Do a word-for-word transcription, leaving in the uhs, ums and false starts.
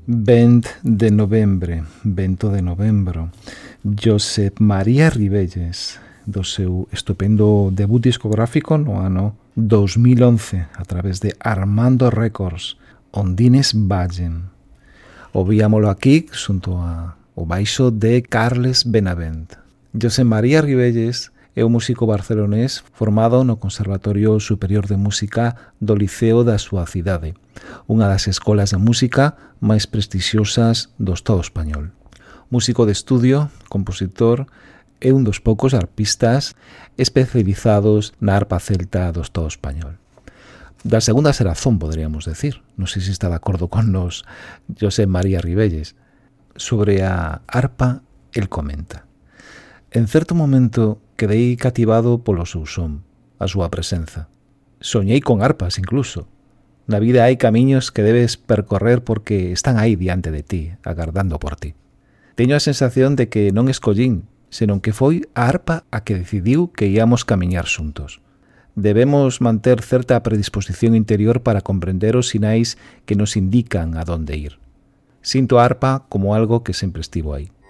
Vent de novembre, vento de novembro. Josep María Ribelles, do seu estupendo debut discográfico no ano dos mil once a través de Armando Records, Ondines Vallen. Ouvíamolo aquí xunto a o baixo de Carles Benavent. Josep María Ribelles é un músico barcelonés formado no Conservatorio Superior de Música do Liceo da súa cidade, unha das escolas de música máis prestixiosas do Estado español. Músico de estudio, compositor, é un dos poucos arpistas especializados na arpa celta do Estado español. Da segunda xeración, poderíamos decir. Non sei se está de acordo con nos Josep María Ribelles. Sobre a arpa, el comenta: en certo momento quedei cativado polo seu son, a súa presenza. Soñei con arpas incluso. Na vida hai camiños que debes percorrer porque están aí diante de ti, agardando por ti. Teño a sensación de que non escollín, senón que foi a arpa a que decidiu que íamos camiñar xuntos. Debemos manter certa predisposición interior para comprender os sinais que nos indican a donde ir. Sinto a arpa como algo que sempre estivo aí.